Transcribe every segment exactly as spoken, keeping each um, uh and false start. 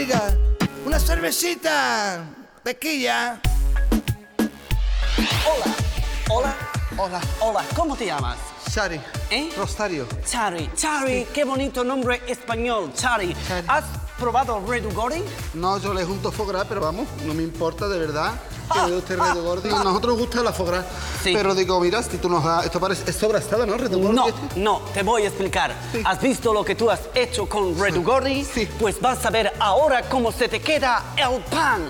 Una cervecita, tequila. Hola, hola, Hola. hola, ¿cómo te llamas? Chari. ¿Eh? Rosario. Chari, Chari, qué bonito nombre español, Chari. Chari. ¿Has probado Redugori? No, yo le junto foie gras, pero vamos, no me importa de verdad que Ah, le guste el ah, Redugordi. ah. A nosotros nos gusta la foie gras. Sí. Pero digo, mira, si tú nos das... Esto parece... Es sobrastada, ¿no? Redugordi No, este. no, te voy a explicar. Sí. ¿Has visto lo que tú has hecho con Redugori? Sí. Pues vas a ver ahora cómo se te queda el pan.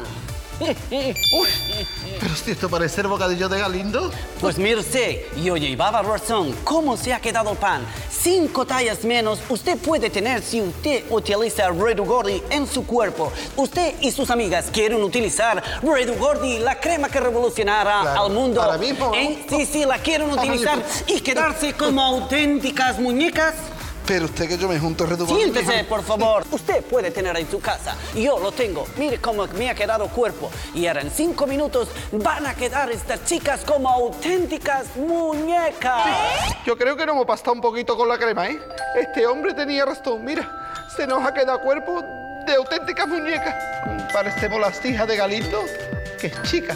Pero si esto parece el bocadillo de Galindo. Pues mire usted, yo llevaba razón. ¿Cómo se ha quedado el pan? Cinco tallas menos usted puede tener si usted utiliza Redugordi en su cuerpo. Usted y sus amigas quieren utilizar Redugordi, la crema que revolucionará Claro, al mundo. ahora mismo, ¿Eh? ¿no? Sí, sí, la quieren Ahora utilizar mismo. y quedarse como auténticas muñecas. Pero usted que yo me junto Redugordi. Siéntese, por favor. Usted puede tener en su casa. Yo lo tengo. Mire cómo me ha quedado cuerpo. Y ahora en cinco minutos van a quedar estas chicas como auténticas muñecas. Yo creo que nos hemos pasado un poquito con la crema, ¿eh? Este hombre tenía razón. Mira, se nos ha quedado cuerpo de auténticas muñecas. Parecemos las hijas de Galindo, que es chica.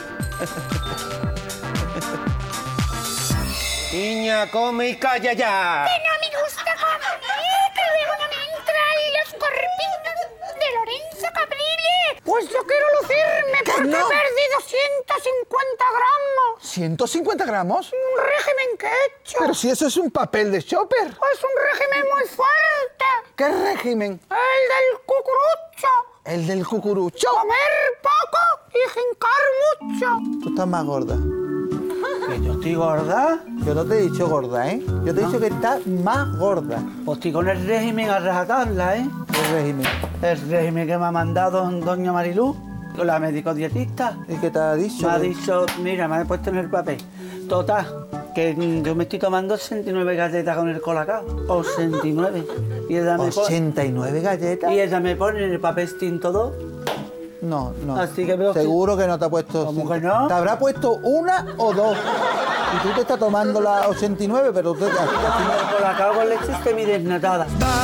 Niña, come y calla ya. Que no me gusta comer, que luego no me entran los corpitos de Lorenzo Caprile. Pues yo quiero lucirme porque no? he perdido ciento cincuenta gramos. ¿ciento cincuenta gramos? Un régimen que he hecho. Pero si eso es un papel de Chopper. Es un régimen muy fuerte. ¿Qué régimen? El del cucurucho. El del cucurucho. Comer poco y jincar mucho. Tú estás más gorda. ¿Que yo estoy gorda? Yo no te he dicho gorda, ¿eh? Yo te he dicho que estás más gorda. Pues estoy con el régimen a rajatabla, ¿eh? ¿Qué régimen? El régimen que me ha mandado doña Marilú, la médico dietista. ¿Y qué te ha dicho? Me ha dicho, mira, me ha puesto en el papel. Total, que yo me estoy tomando ochenta y nueve galletas con el colacao. ochenta y nueve. Y ella me pone, ¿ochenta y nueve galletas? y ella me pone en el papel extinto dos. No, no. Así que veo que- Seguro que no te ha puesto... ¿Cómo cinco. que no? Te habrá puesto una o dos. Y tú te estás tomando la ochenta y nueve, pero usted... El colacao con leche es que mi desnatada.